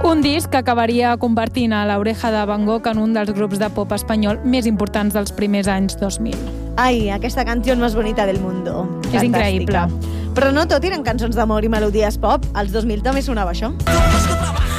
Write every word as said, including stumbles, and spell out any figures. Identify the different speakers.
Speaker 1: Un disc que acabaria convertint a l'Oreja de Van Gogh en un dels grups de pop espanyol més importants dels primers anys dos mil.
Speaker 2: Ai, aquesta canció més bonita del mundo.
Speaker 1: És increïble.
Speaker 2: Però no tot eren cançons d'amor i melodies pop. Als dos mil també sonava això.